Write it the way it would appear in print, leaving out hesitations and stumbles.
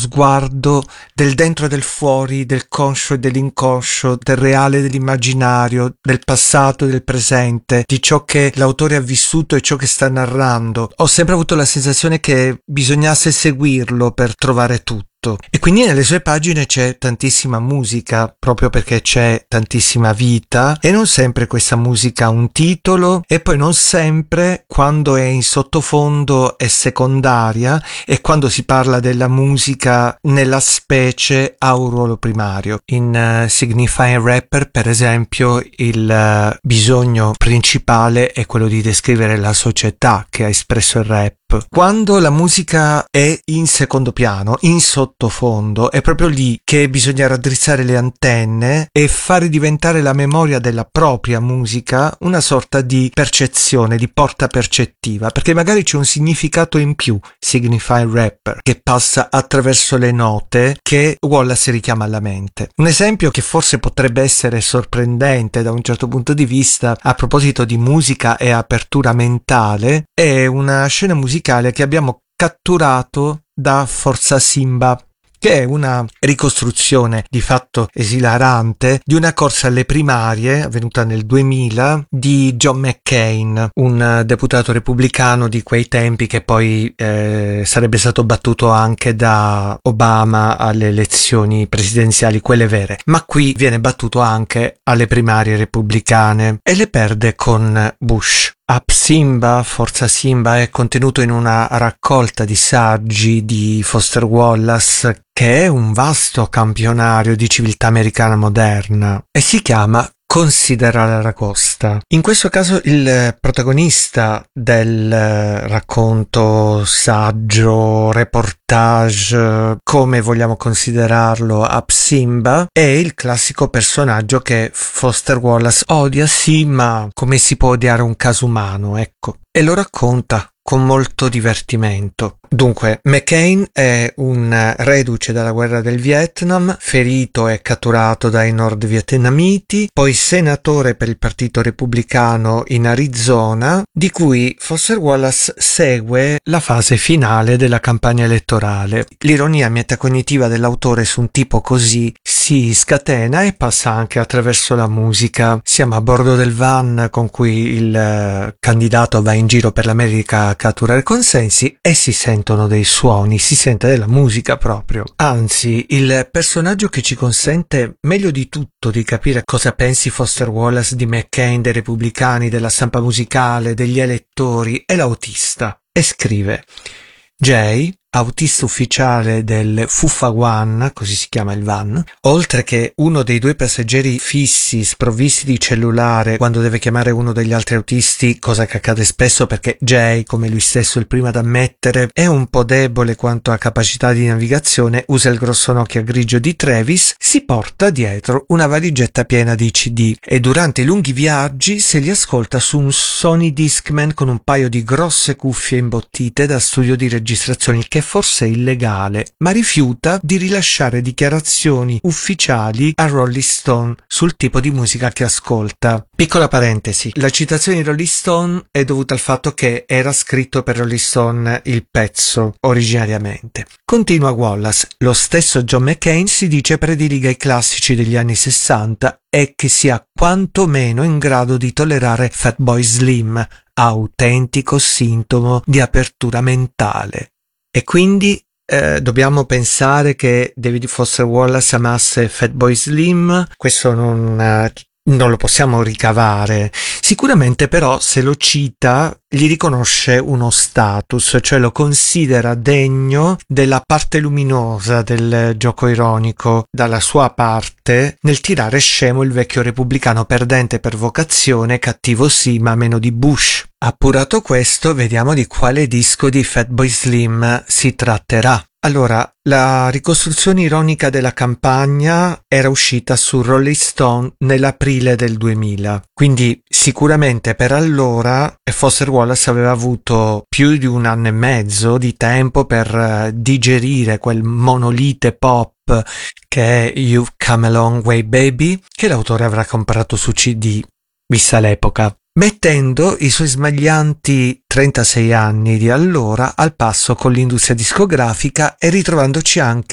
sguardo del dentro e del fuori, del conscio e dell'inconscio, del reale e dell'immaginario, del passato e del presente, di ciò che l'autore ha vissuto e ciò che sta narrando. Ho sempre avuto la sensazione che bisognasse seguirlo per trovare tutto. E quindi nelle sue pagine c'è tantissima musica, proprio perché c'è tantissima vita, e non sempre questa musica ha un titolo, e poi non sempre, quando è in sottofondo, è secondaria, e quando si parla della musica nella specie ha un ruolo primario. In Signifying Rapper, per esempio, il bisogno principale è quello di descrivere la società che ha espresso il rap. Quando la musica è in secondo piano, in sottofondo, è proprio lì che bisogna raddrizzare le antenne e fare diventare la memoria della propria musica una sorta di percezione, di porta percettiva, perché magari c'è un significato in più, Signify Rapper, che passa attraverso le note che Wallace richiama alla mente. Un esempio che forse potrebbe essere sorprendente da un certo punto di vista, a proposito di musica e apertura mentale, è una scena musicale che abbiamo catturato da Forza Simba, che è una ricostruzione di fatto esilarante di una corsa alle primarie avvenuta nel 2000 di John McCain, un deputato repubblicano di quei tempi che poi sarebbe stato battuto anche da Obama alle elezioni presidenziali, quelle vere, ma qui viene battuto anche alle primarie repubblicane e le perde con Bush. Up Simba, Forza Simba è contenuto in una raccolta di saggi di Foster Wallace che è un vasto campionario di civiltà americana moderna e si chiama Considera l'Aragosta. In questo caso il protagonista del racconto, saggio, reportage, come vogliamo considerarlo, Up Simba, è il classico personaggio che Foster Wallace odia, sì, ma come si può odiare un caso umano, ecco. E lo racconta con molto divertimento. Dunque, McCain è un reduce dalla guerra del Vietnam, ferito e catturato dai nordvietnamiti, poi senatore per il Partito Repubblicano in Arizona, di cui Foster Wallace segue la fase finale della campagna elettorale. L'ironia metacognitiva dell'autore su un tipo così si scatena e passa anche attraverso la musica. Siamo a bordo del van con cui il candidato va in giro per l'America a catturare consensi e si sentono dei suoni, si sente della musica proprio. Anzi, il personaggio che ci consente meglio di tutto di capire cosa pensi Foster Wallace di McCain, dei repubblicani, della stampa musicale, degli elettori, è l'autista. E scrive: Jay, autista ufficiale del Fuffa One, così si chiama il van, oltre che uno dei due passeggeri fissi sprovvisti di cellulare quando deve chiamare uno degli altri autisti, cosa che accade spesso perché Jay, come lui stesso è il primo ad ammettere, è un po' debole quanto a capacità di navigazione, usa il grosso Nokia grigio di Travis, si porta dietro una valigetta piena di CD e durante i lunghi viaggi se li ascolta su un Sony Discman con un paio di grosse cuffie imbottite da studio di registrazioni, che forse è illegale, ma rifiuta di rilasciare dichiarazioni ufficiali a Rolling Stone sul tipo di musica che ascolta. Piccola parentesi, la citazione di Rolling Stone è dovuta al fatto che era scritto per Rolling Stone il pezzo originariamente. Continua Wallace: lo stesso John McCain si dice prediliga i classici degli anni 60 e che sia quantomeno in grado di tollerare Fatboy Slim, autentico sintomo di apertura mentale. E quindi dobbiamo pensare che David Foster Wallace amasse Fatboy Slim? Questo non lo possiamo ricavare. Sicuramente però se lo cita gli riconosce uno status, cioè lo considera degno della parte luminosa del gioco ironico dalla sua parte nel tirare scemo il vecchio repubblicano perdente per vocazione, cattivo sì ma meno di Bush. Appurato questo, vediamo di quale disco di Fatboy Slim si tratterà. Allora, la ricostruzione ironica della campagna era uscita su Rolling Stone nell'aprile del 2000, quindi sicuramente per allora Foster Wallace aveva avuto più di 1 anno e mezzo di tempo per digerire quel monolite pop che è You've Come a Long Way Baby, che l'autore avrà comprato su CD, vista l'epoca, mettendo i suoi smaglianti 36 anni di allora al passo con l'industria discografica e ritrovandoci anche